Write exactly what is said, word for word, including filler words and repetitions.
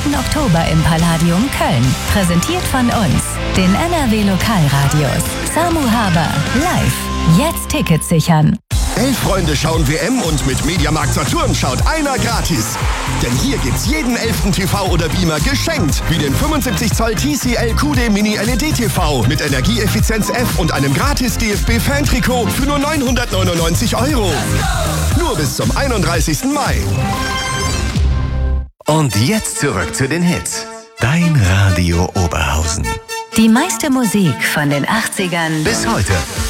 zweiten Oktober im Palladium Köln. Präsentiert von uns, den N R W Lokalradios. Samu Haber, live. Jetzt Tickets sichern. Elf Freunde schauen W M und mit Mediamarkt Saturn schaut einer gratis. Denn hier gibt's jeden elften T V oder Beamer geschenkt. Wie den fünfundsiebzig Zoll T C L Q D Mini L E D T V mit Energieeffizienz F und einem gratis D F B-Fan-Trikot für nur neunhundertneunundneunzig Euro. Nur bis zum einunddreißigsten Mai. Und jetzt zurück zu den Hits. Dein Radio Oberhausen. Die meiste Musik von den achtzigern bis heute.